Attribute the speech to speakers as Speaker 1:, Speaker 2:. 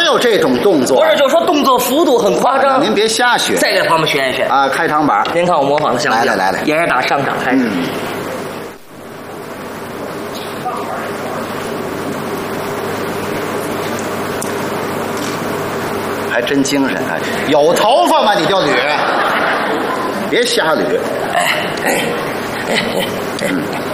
Speaker 1: 有这种动作？
Speaker 2: 不是，就说动作幅度很夸张。
Speaker 1: 您别瞎学。
Speaker 2: 再给朋友们学一学
Speaker 1: 啊！开场板，
Speaker 2: 您看我模仿的像不像？
Speaker 1: 来，
Speaker 2: 也是打上场开始。
Speaker 1: 还真精神啊！有头发吗？你就捋，别瞎捋。